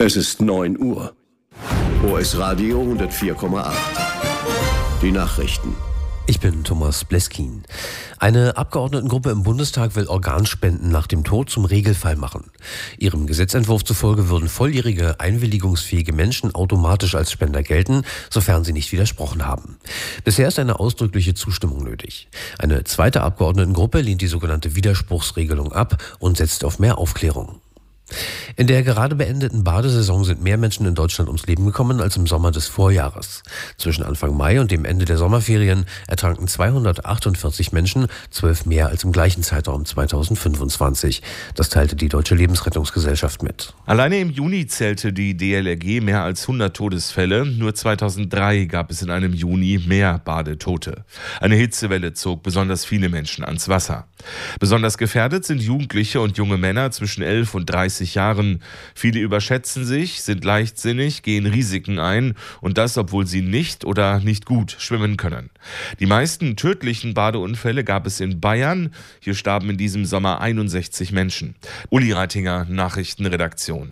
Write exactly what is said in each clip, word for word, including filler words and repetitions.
Es ist neun Uhr. O S Radio hundertvier Komma acht. Die Nachrichten. Ich bin Thomas Bleskin. Eine Abgeordnetengruppe im Bundestag will Organspenden nach dem Tod zum Regelfall machen. Ihrem Gesetzentwurf zufolge würden volljährige, einwilligungsfähige Menschen automatisch als Spender gelten, sofern sie nicht widersprochen haben. Bisher ist eine ausdrückliche Zustimmung nötig. Eine zweite Abgeordnetengruppe lehnt die sogenannte Widerspruchsregelung ab und setzt auf mehr Aufklärung. In der gerade beendeten Badesaison sind mehr Menschen in Deutschland ums Leben gekommen als im Sommer des Vorjahres. Zwischen Anfang Mai und dem Ende der Sommerferien ertranken zweihundertachtundvierzig Menschen, zwölf mehr als im gleichen Zeitraum zweitausendfünfundzwanzig. Das teilte die Deutsche Lebensrettungsgesellschaft mit. Alleine im Juni zählte die D L R G mehr als hundert Todesfälle. Nur zweitausenddrei gab es in einem Juni mehr Badetote. Eine Hitzewelle zog besonders viele Menschen ans Wasser. Besonders gefährdet sind Jugendliche und junge Männer zwischen elf und dreißig Jahren. Viele überschätzen sich, sind leichtsinnig, gehen Risiken ein und das, obwohl sie nicht oder nicht gut schwimmen können. Die meisten tödlichen Badeunfälle gab es in Bayern. Hier starben in diesem Sommer einundsechzig Menschen. Uli Reitinger, Nachrichtenredaktion.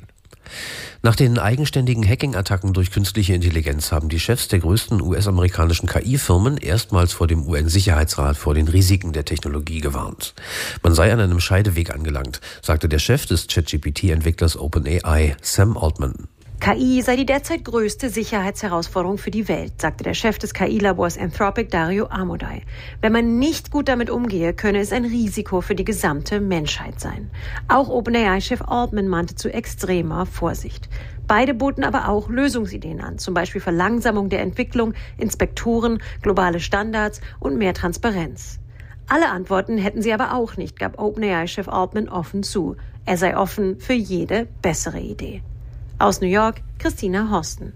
Nach den eigenständigen Hacking-Attacken durch künstliche Intelligenz haben die Chefs der größten U S-amerikanischen K I-Firmen erstmals vor dem U N-Sicherheitsrat vor den Risiken der Technologie gewarnt. Man sei an einem Scheideweg angelangt, sagte der Chef des ChatGPT-Entwicklers OpenAI, Sam Altman. K I sei die derzeit größte Sicherheitsherausforderung für die Welt, sagte der Chef des K I-Labors Anthropic, Dario Amodei. Wenn man nicht gut damit umgehe, könne es ein Risiko für die gesamte Menschheit sein. Auch OpenAI-Chef Altman mahnte zu extremer Vorsicht. Beide boten aber auch Lösungsideen an, zum Beispiel Verlangsamung der Entwicklung, Inspektoren, globale Standards und mehr Transparenz. Alle Antworten hätten sie aber auch nicht, gab OpenAI-Chef Altman offen zu. Er sei offen für jede bessere Idee. Aus New York, Christina Horsten.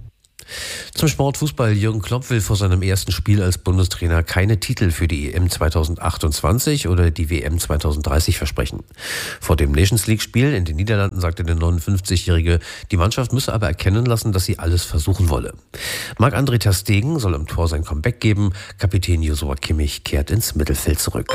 Zum Sportfußball. Jürgen Klopp will vor seinem ersten Spiel als Bundestrainer keine Titel für die E M zweitausendachtundzwanzig oder die W M zweitausenddreißig versprechen. Vor dem Nations-League-Spiel in den Niederlanden sagte der neunundfünfzigjährige, die Mannschaft müsse aber erkennen lassen, dass sie alles versuchen wolle. Marc-André ter Stegen soll im Tor sein Comeback geben. Kapitän Joshua Kimmich kehrt ins Mittelfeld zurück.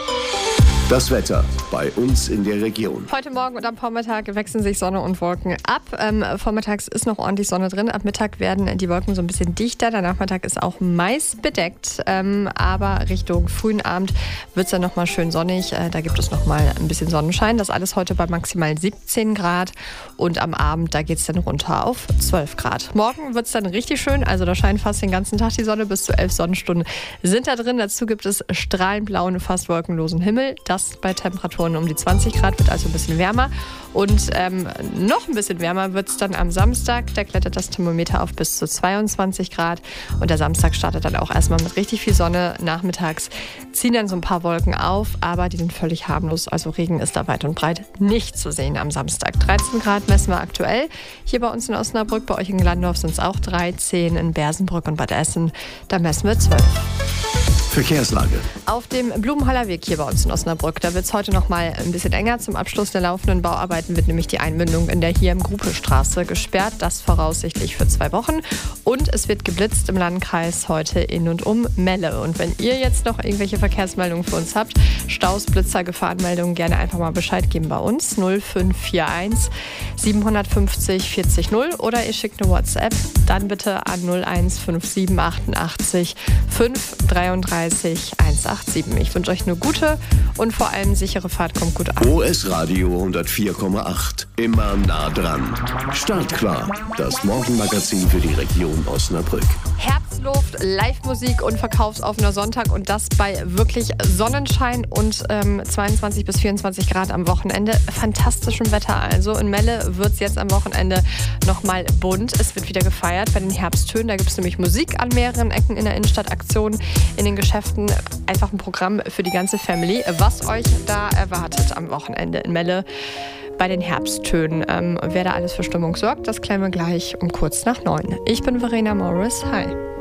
Das Wetter bei uns in der Region. Heute Morgen und am Vormittag wechseln sich Sonne und Wolken ab. Ähm, vormittags ist noch ordentlich Sonne drin. Ab Mittag werden die Wolken so ein bisschen dichter. Der Nachmittag ist auch meist bedeckt. Ähm, aber Richtung frühen Abend wird es dann nochmal schön sonnig. Äh, da gibt es nochmal ein bisschen Sonnenschein. Das alles heute bei maximal siebzehn Grad. Und am Abend, da geht es dann runter auf zwölf Grad. Morgen wird es dann richtig schön. Also da scheint fast den ganzen Tag die Sonne. Bis zu elf Sonnenstunden sind da drin. Dazu gibt es strahlend blauen, fast wolkenlosen Himmel. Das bei Temperaturen um die zwanzig Grad, wird also ein bisschen wärmer. Und ähm, noch ein bisschen wärmer wird es dann am Samstag. Da klettert das Thermometer auf bis zu zweiundzwanzig Grad. Und der Samstag startet dann auch erstmal mit richtig viel Sonne. Nachmittags ziehen dann so ein paar Wolken auf, aber die sind völlig harmlos. Also Regen ist da weit und breit nicht zu sehen am Samstag. dreizehn Grad messen wir aktuell. Hier bei uns in Osnabrück, bei euch in Glandorf sind es auch dreizehn. In Bersenbrück und Bad Essen, da messen wir zwölf. Verkehrslage. Auf dem Blumenhaller Weg hier bei uns in Osnabrück, da wird es heute noch mal ein bisschen enger. Zum Abschluss der laufenden Bauarbeiten wird nämlich die Einmündung in der hier im Grupestraße gesperrt. Das voraussichtlich für zwei Wochen. Und es wird geblitzt im Landkreis heute in und um Melle. Und wenn ihr jetzt noch irgendwelche Verkehrsmeldungen für uns habt, Staus, Blitzer, Gefahrenmeldungen, gerne einfach mal Bescheid geben bei uns. null fünf vier eins siebenhundertfünfzig vierzig null oder ihr schickt eine WhatsApp. Dann bitte an null eins fünf sieben achtundachtzig fünf dreiunddreißig hundertsiebenundachtzig. Ich wünsche euch eine gute und vor allem sichere Fahrt. Kommt gut an. O S Radio hundertvier Komma acht. Immer nah dran. Startklar. Das Morgenmagazin für die Region Osnabrück. Herbstluft, Live-Musik und verkaufsoffener Sonntag und das bei wirklich Sonnenschein und ähm, zweiundzwanzig bis vierundzwanzig Grad am Wochenende. Fantastischem Wetter also. In Melle wird es jetzt am Wochenende nochmal bunt. Es wird wieder gefeiert bei den Herbsttönen. Da gibt es nämlich Musik an mehreren Ecken in der Innenstadt, Aktionen in den Geschäften. Einfach ein Programm für die ganze Family, was euch da erwartet am Wochenende in Melle bei den Herbsttönen. Ähm, wer da alles für Stimmung sorgt, das klären wir gleich um kurz nach neun. Ich bin Verena Morris. Hi.